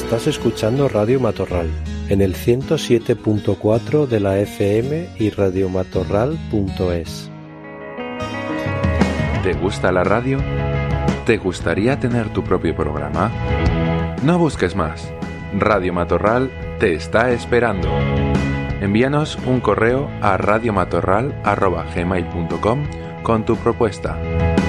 Estás escuchando Radio Matorral en el 107.4 de la FM y radiomatorral.es. ¿Te gusta la radio? ¿Te gustaría tener tu propio programa? No busques más. Radio Matorral te está esperando. Envíanos un correo a radiomatorral@gmail.com con tu propuesta.